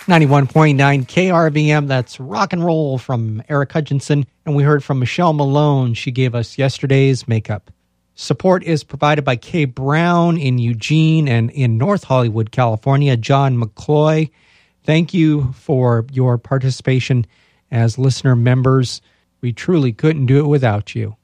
91.9 KRVM, that's Rock and Roll from Eric Hutchinson. And we heard from Michelle Malone. She gave us Yesterday's Makeup. Support is provided by Kay Brown in Eugene and in North Hollywood, California. John McCloy, thank you for your participation as listener members. We truly couldn't do it without you.